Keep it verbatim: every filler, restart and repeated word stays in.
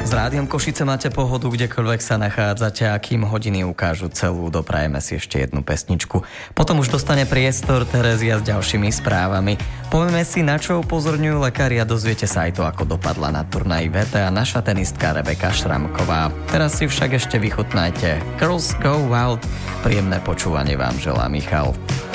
S Rádiom Košice máte pohodu, kdekoľvek sa nachádzate, a kým hodiny ukážu celú, doprajeme si ešte jednu pesničku. Potom už dostane priestor Terezia s ďalšími správami. Povieme si, na čo upozorňujú lekári, a dozviete sa aj to, ako dopadla na turnaji vé té a naša tenistka Rebeka Šramková. Teraz si však ešte vychutnajte Girls Go Wild. Príjemné počúvanie vám želá Michal.